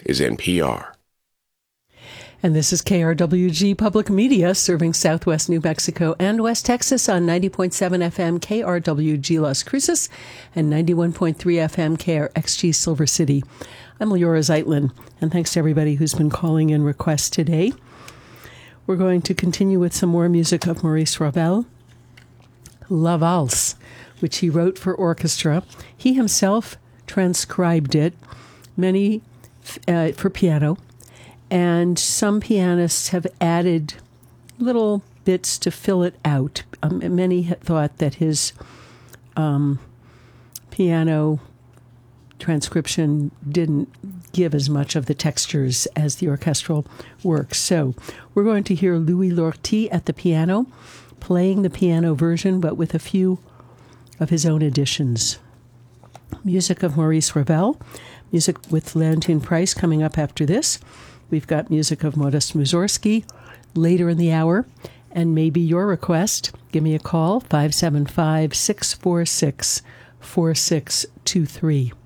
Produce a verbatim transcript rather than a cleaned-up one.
is N P R. And this is K R W G Public Media, serving Southwest New Mexico and West Texas on ninety point seven F M K R W G Las Cruces and ninety-one point three F M K R X G Silver City. I'm Leora Zeitlin, and thanks to everybody who's been calling in requests today. We're going to continue with some more music of Maurice Ravel, La Valse, which he wrote for orchestra. He himself transcribed it, many uh, for piano. And some pianists have added little bits to fill it out. Um, many had thought that his um, piano transcription didn't give as much of the textures as the orchestral work. So we're going to hear Louis Lortie at the piano, playing the piano version, but with a few of his own additions. Music of Maurice Ravel, music with Leontyne Price coming up after this. We've got music of Modest Mussorgsky later in the hour, and maybe your request. Give me a call, five seven five, six four six, four six two three.